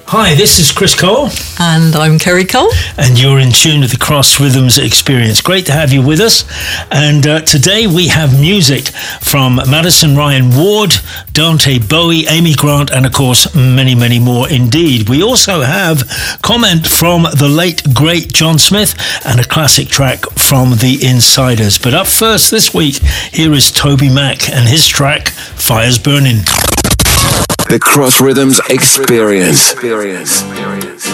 Hi, this is Chris Cole. And I'm Kerry Cole. And you're in tune with the Cross Rhythms Experience. Great to have you with us. And today we have music from Madison Ryan Ward, Dante Bowie, Amy Grant, and of course, many, many more indeed. We also have comment from the late, great John Smith and a classic track from The Insiders. But up first this week, here is Toby Mac and his track, Fires Burning. The Cross Rhythms Experience.